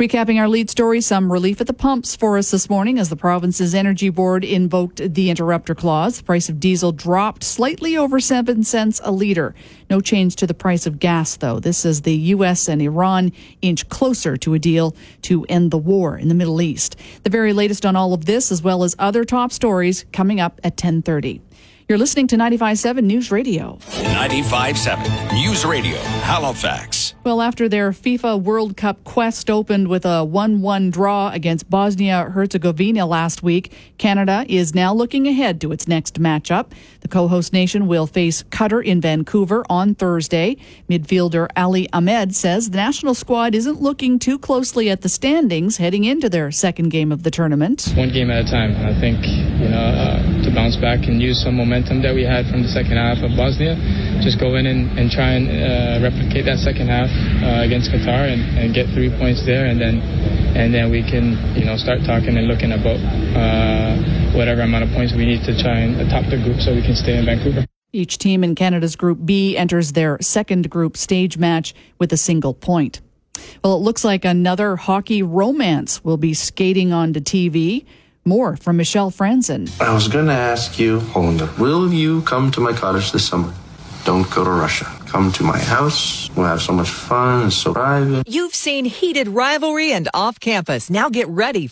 Recapping our lead story, some relief at the pumps for us this morning as the province's energy board invoked the interrupter clause. The price of diesel dropped slightly over seven cents a litre. No change to the price of gas, though. This as the U S and Iran inch closer to a deal to end the war in the Middle East. The very latest on all of this, as well as other top stories, coming up at ten thirty. You're listening to ninety-five point seven News Radio.
ninety-five point seven News Radio, Halifax.
Well, after their FIFA World Cup quest opened with a one one draw against Bosnia-Herzegovina last week, Canada is now looking ahead to its next matchup. The co-host nation will face Qatar in Vancouver on Thursday. Midfielder Ali Ahmed says the national squad isn't looking too closely at the standings heading into their second game of the tournament.
One game at a time. I think, you know, uh, to bounce back and use some momentum that we had from the second half of Bosnia, just go in and, and try and uh, replicate that second half uh, against Qatar and, and get three points there, and then and then we can, you know, start talking and looking about uh, whatever amount of points we need to try and top the group so we can stay in Vancouver.
Each team in Canada's Group B enters their second group stage match with a single point. Well, it looks like another hockey romance will be skating onto T V. More from Michelle Franzen.
I was going to ask you, Hollander, will you come to my cottage this summer? Don't go to Russia. Come to my house. We'll have so much fun and so private.
You've seen heated rivalry and off campus. Now get ready